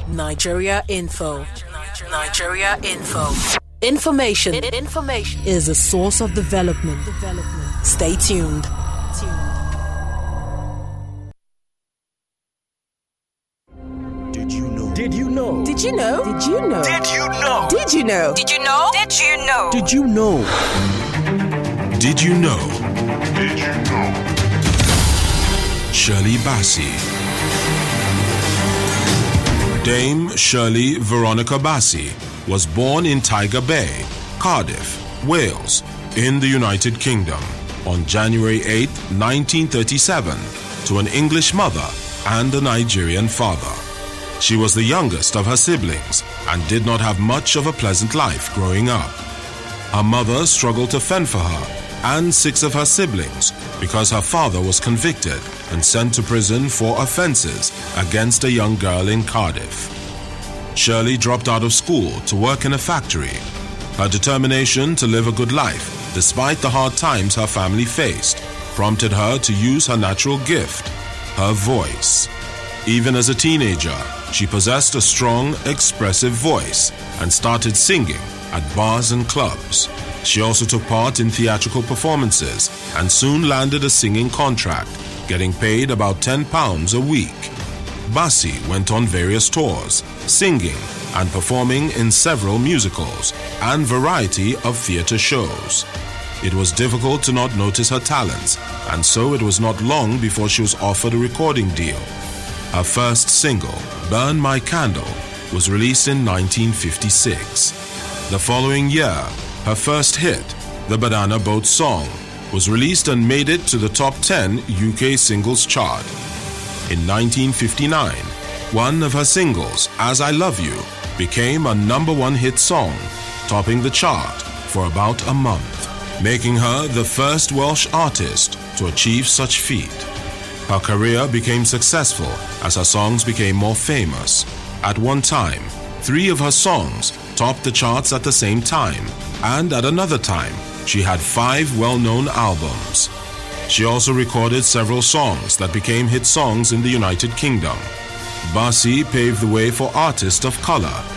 Nigeria Info. Nigeria Info. Information is a source of development. Stay tuned. Did you know? Did you know? Did you know? Did you know? Did you know? Did you know? Did you know? Did you know? Did you know? Did you know? Did you know? Shirley Bassey. Dame Shirley Veronica Bassey was born in Tiger Bay, Cardiff, Wales, in the United Kingdom on January 8, 1937, to an English mother and a Nigerian father. She was the youngest of her siblings and did not have much of a pleasant life growing up. Her mother struggled to fend for her and 6 of her siblings because her father was convicted and sent to prison for offenses against a young girl in Cardiff. Shirley dropped out of school to work in a factory. Her determination to live a good life, despite the hard times her family faced, prompted her to use her natural gift, her voice. Even as a teenager, she possessed a strong, expressive voice and started singing at bars and clubs. She also took part in theatrical performances and soon landed a singing contract, getting paid about £10 a week. Bassey went on various tours, singing and performing in several musicals and variety of theatre shows. It was difficult to not notice her talents, and so it was not long before she was offered a recording deal. Her first single, Burn My Candle, was released in 1956. The following year, her first hit, The Banana Boat Song, was released and made it to the top 10 UK singles chart. In 1959, one of her singles, As I Love You, became a #1 hit song, topping the chart for about a month, making her the first Welsh artist to achieve such feat. Her career became successful as her songs became more famous. At one time, 3 of her songs topped the charts at the same time, and at another time, she had 5 well-known albums. She also recorded several songs that became hit songs in the United Kingdom. Bassey paved the way for artists of color